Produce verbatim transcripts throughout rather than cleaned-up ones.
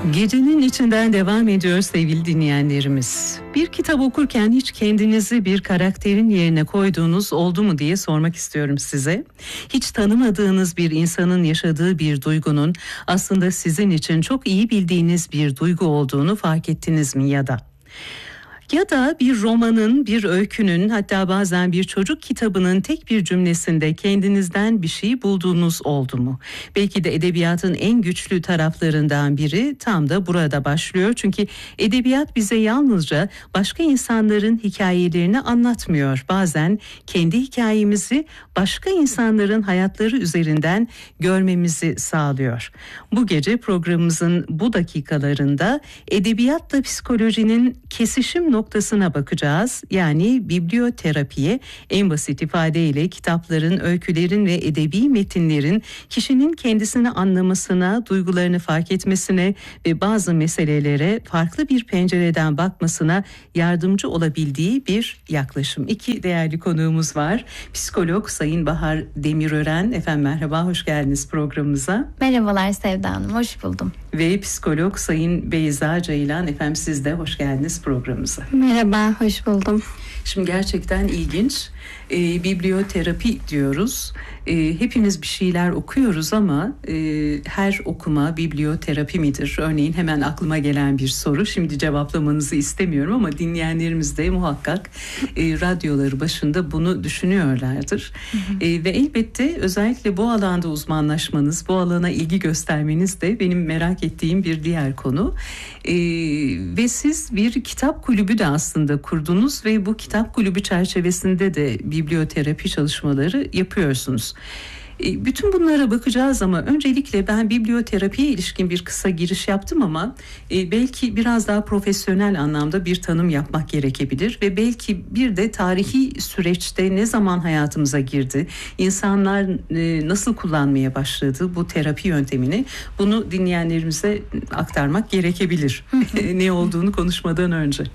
Gecenin içinden devam ediyor sevgili dinleyenlerimiz. Bir kitap okurken hiç kendinizi bir karakterin yerine koyduğunuz oldu mu diye sormak istiyorum size. Hiç tanımadığınız bir insanın yaşadığı bir duygunun aslında sizin için çok iyi bildiğiniz bir duygu olduğunu fark ettiniz mi ya da? Ya da bir romanın, bir öykünün, hatta bazen bir çocuk kitabının tek bir cümlesinde kendinizden bir şey bulduğunuz oldu mu? Belki de edebiyatın en güçlü taraflarından biri tam da burada başlıyor. Çünkü edebiyat bize yalnızca başka insanların hikayelerini anlatmıyor. Bazen kendi hikayemizi başka insanların hayatları üzerinden görmemizi sağlıyor. Bu gece programımızın bu dakikalarında edebiyatla psikolojinin kesişim noktasına bakacağız. Yani biblioterapiye, en basit ifadeyle kitapların, öykülerin ve edebi metinlerin kişinin kendisini anlamasına, duygularını fark etmesine ve bazı meselelere farklı bir pencereden bakmasına yardımcı olabildiği bir yaklaşım. İki değerli konuğumuz var. Psikolog Sayın Bahar Demirören. Efendim merhaba, hoş geldiniz programımıza. Merhabalar Sevda Hanım, hoş buldum. Ve psikolog Sayın Beyza Ceylan. Efendim siz de hoş geldiniz programımıza. Merhaba, hoş buldum. Şimdi gerçekten ilginç. E, biblioterapi diyoruz. E, hepimiz bir şeyler okuyoruz ama e, her okuma biblioterapi midir? Örneğin hemen aklıma gelen bir soru. Şimdi cevaplamanızı istemiyorum ama dinleyenlerimiz de muhakkak e, radyoları başında bunu düşünüyorlardır. Hı hı. E, ve elbette özellikle bu alanda uzmanlaşmanız, bu alana ilgi göstermeniz de benim merak ettiğim bir diğer konu. E, ve siz bir kitap kulübü de aslında kurdunuz ve bu kitap kulübü çerçevesinde de biblioterapi çalışmaları yapıyorsunuz. Bütün bunlara bakacağız ama öncelikle ben biblioterapiye ilişkin bir kısa giriş yaptım ama belki biraz daha profesyonel anlamda bir tanım yapmak gerekebilir ve belki bir de tarihi süreçte ne zaman hayatımıza girdi, insanlar nasıl kullanmaya başladı bu terapi yöntemini, bunu dinleyenlerimize aktarmak gerekebilir. Ne olduğunu konuşmadan önce.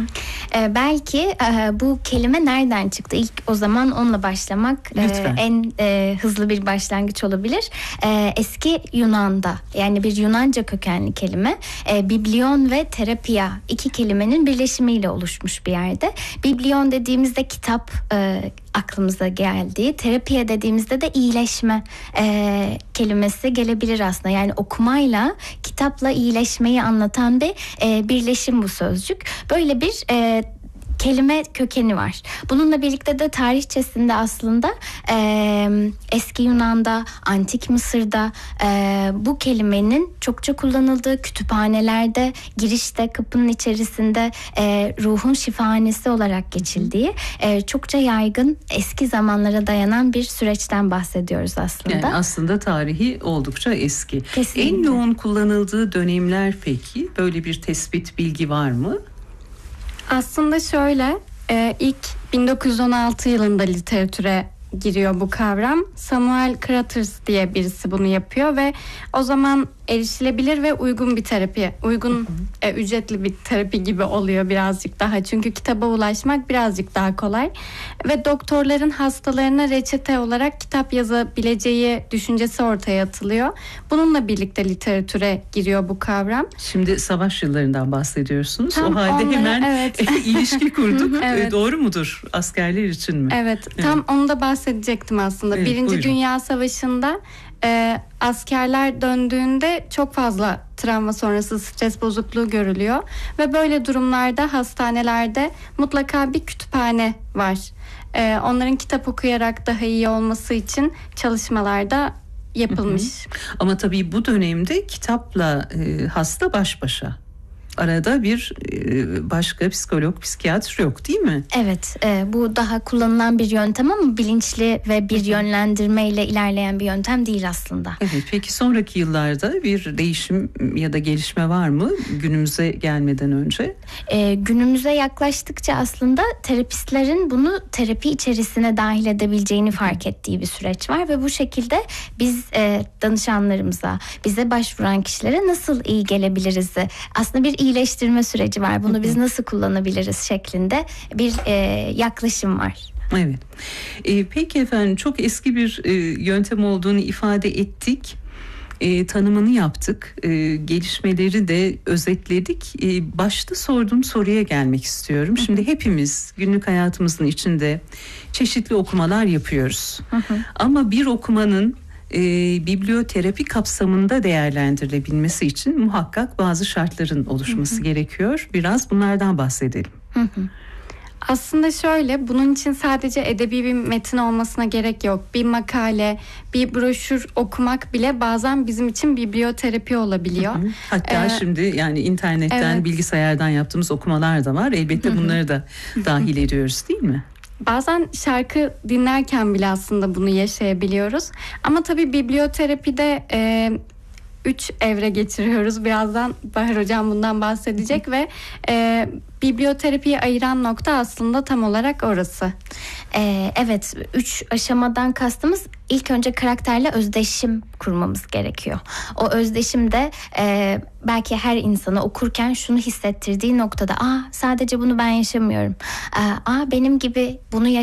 Ee, belki e, bu kelime nereden çıktı? İlk o zaman onunla başlamak e, en e, hızlı bir başlangıç olabilir. Ee, eski Yunan'da, yani bir Yunanca kökenli kelime, e, biblion ve terapia iki kelimenin birleşimiyle oluşmuş bir yerde. Biblion dediğimizde kitap e, aklımıza geldi. Terapia dediğimizde de iyileşme e, kelimesi gelebilir aslında. Yani okumayla, kitapla iyileşmeyi anlatan bir e, birleşim bu sözcük. Böyle bir e, kelime kökeni var. Bununla birlikte de tarihçesinde aslında e, eski Yunan'da, Antik Mısır'da e, bu kelimenin çokça kullanıldığı, kütüphanelerde, girişte, kapının içerisinde e, ruhun şifahanesi olarak geçildiği e, çokça yaygın, eski zamanlara dayanan bir süreçten bahsediyoruz aslında. Yani aslında tarihi oldukça eski. Kesinlikle. En yoğun kullanıldığı dönemler peki? Böyle bir tespit, bilgi var mı? Aslında şöyle, e, ilk bin dokuz yüz on altı yılında literatüre giriyor bu kavram. Samuel Kratters diye birisi bunu yapıyor ve o zaman erişilebilir ve uygun bir terapi, uygun e, ücretli bir terapi gibi oluyor birazcık daha. Çünkü kitaba ulaşmak birazcık daha kolay ve doktorların hastalarına reçete olarak kitap yazabileceği düşüncesi ortaya atılıyor. Bununla birlikte literatüre giriyor bu kavram. Şimdi savaş yıllarından bahsediyorsunuz. Tam o halde onlara, hemen evet. ilişki kurduk. Evet. Doğru mudur? Askerler için mi? Evet, evet. tam onu da bahsedecektim aslında. Evet, Birinci buyurun. Dünya Savaşı'nda e, askerler döndüğünde çok fazla travma sonrası stres bozukluğu görülüyor ve böyle durumlarda hastanelerde mutlaka bir kütüphane var. E, onların kitap okuyarak daha iyi olması için çalışmalarda yapılmış. Hı hı. Ama tabii bu dönemde kitapla e, hasta baş başa. Arada bir e, başka psikolog, psikiyatr yok değil mi? Evet, e, bu daha kullanılan bir yöntem ama bilinçli ve bir yönlendirmeyle ilerleyen bir yöntem değil aslında. Evet, peki sonraki yıllarda bir değişim ya da gelişme var mı günümüze gelmeden önce? E, günümüze yaklaştıkça aslında terapistlerin bunu terapi içerisine dahil edebileceğini fark ettiği bir süreç var ve bu şekilde biz e, danışanlarımıza, bize başvuran kişilere nasıl iyi gelebiliriz? Aslında bir iyileştirme süreci var. Bunu biz nasıl kullanabiliriz şeklinde bir e, yaklaşım var. Evet. E, peki efendim, çok eski bir e, yöntem olduğunu ifade ettik. e, tanımını yaptık. E, gelişmeleri de özetledik. E, başta sorduğum soruya gelmek istiyorum. Şimdi hepimiz günlük hayatımızın içinde çeşitli okumalar yapıyoruz. Hı hı. Ama bir okumanın e, biblioterapi kapsamında değerlendirilebilmesi için muhakkak bazı şartların oluşması hı hı. gerekiyor. Biraz bunlardan bahsedelim. Hı hı. Aslında şöyle, bunun için sadece edebi bir metin olmasına gerek yok. Bir makale, bir broşür okumak bile bazen bizim için biblioterapi olabiliyor. Hı hı. Hatta ee, şimdi yani internetten, evet. bilgisayardan yaptığımız okumalar da var. Elbette hı hı. bunları da dahil ediyoruz, değil mi? Bazen şarkı dinlerken bile aslında bunu yaşayabiliyoruz. Ama tabii biblioterapide e, üç evre geçiriyoruz. Birazdan Bahar Hocam bundan bahsedecek ve e, biblioterapiyi ayıran nokta aslında tam olarak orası. Ee, evet, üç aşamadan kastımız ilk önce karakterle özdeşim kurmamız gerekiyor. O özdeşimde e, belki her insana okurken şunu hissettirdiği noktada, aa sadece bunu ben yaşamıyorum. Aa benim gibi bunu